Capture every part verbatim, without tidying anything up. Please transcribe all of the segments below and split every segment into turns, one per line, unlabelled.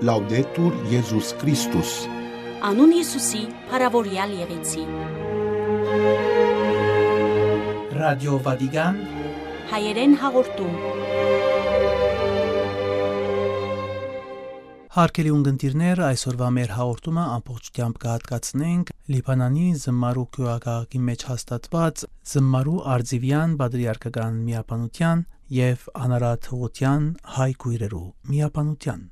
Laudetur Iesus Christus.
Անուն Հիսուսի փառավորյալ եղեցի։
Ռադիո Վատիկան
հայերեն հաղորդում։
Հարգելի ունկնդիրներ, այսօրվա մեր հաղորդումը ամբողջությամբ կհատկացնենք Լիբանանի զմարու քույակի մեջ հաստատված զմարու արձիվյան բադրիարքական միապանության եւ անարատ հողության հայ քույրերու միապանության։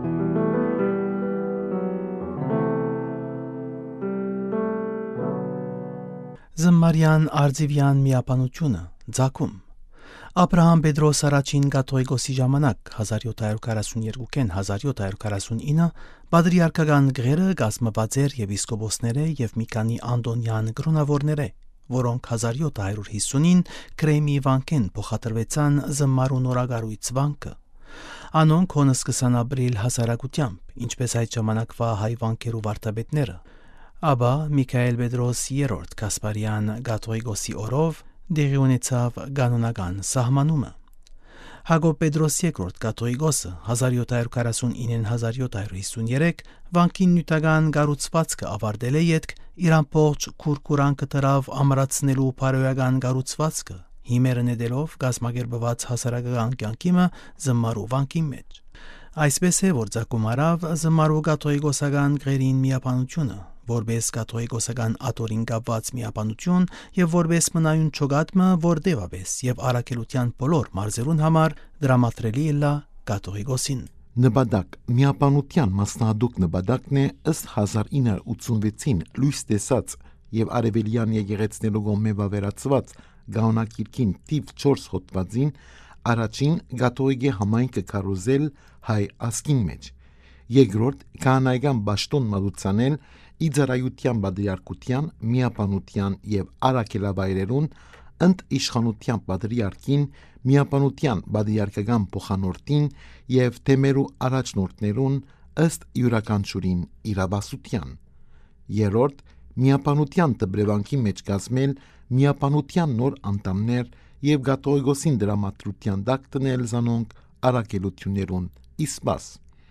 Զմարյան արձիվյան միապանությունը ձակում Աբրահամ Պետրոս առաջին կաթողիկոսի ժամանակ հազար յոթ հարյուր քառասունյոթ հազար յոթ հարյուր քառասունինը բադրիարքական գղերը կազմված էր եպիսկոպոսները եւ մի քանի անդոնյան գրոնավորները, որոնք հազար յոթ հարյուր հիսունին Քրեմի վանքեն փոխադրվեցան զմարու նորագարույց վանքը։ Անոնք հոն սկսան ապրիլ հասարակությամբ, ինչպես այդ ժամանակվա հայ վանքերու վարդապետները, ապա Միքայել Պետրոս երրորդ Կասպարյան կաթողիկոսի օրով դեղի ունեցավ կանոնական սահմանումը։ Հակոբ Պետրոս երկրորդ կաթողիկոսը հազար յոթ հարյուր քառասունինը հազար յոթ հարյուր հիսուներեք վանքին նյութական կառուցվածքը ավարտել է ետք իր ամբողջ քուրքուրանքը դրավ ամրացնելու բարոյական կառուցվածքը հիմերը նետելով գազմագերբված հասարակական կյանքիմը զմարու վանքի մեջ։ Այսպես է, որ ցակում արավ զմարու կաթողիկոսական գերին միապանությունը, որպես կաթողիկոսական ատորին կապված միապանություն եւ որպես մնայուն չոգատմը, որ դեվաբես եւ արաքելության բոլոր մարզերուն համար դրամատրելի է կաթողիկոսին։
Նպատակ միապանության մասնահատուկ նպատակն է ըստ հազար ինը հարյուր ութսունվեցին լույս տեսած եւ արևելյան եկեղեցներու գոմե վավերացված գաղոնակիրքին տիվ չորս հոդվածին առաջին կաթողիկե համայնքը կառուցել հայ ասկին մեջ, երկրորդ քահանայական պաշտոն մատուցանել իծարայության բադրիարքության, միապանության եւ արաքելավայրերուն ընդ իշխանության բադրիարքին, միապանության բադրիարքական փոխանորդին եւ թեմերու առաջնորդներուն ըստ յուրաքանչյուրին իրավասության։ Երրորդ միապանության դբրևանքի մեջ կազմել միապանության նոր անդամներ եւ կաթողիկոսին դրամատրության դակ տնել զանոնք արաքելություններուն իսպաս։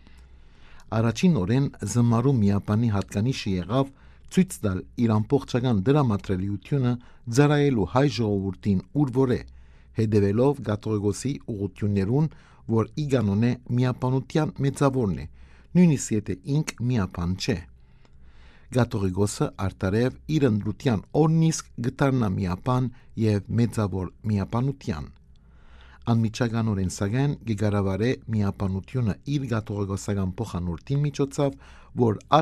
Առաջին օրեն զմարու միապանի հատկանիշը եղավ ցույց տալ իր ամբողջական դրամատրելիությունը ծառայելու հայ ժողովրդին ուր որ է, հետևելով կաթողիկոսի ուղղություններուն, որ ի կանոնե միապանության մեծավորն է, նույնիսկ եթե ինք միապան չէ։ Կաթողիկոսը արտարև իր ընդրության օրնիսկ գտարնա միապան եւ մեծավոր միապանության։ Անմիջականորեն սակայն կգարավարե միապանությունը իր կաթողիկոսական փոխանորդի միջոցով, որ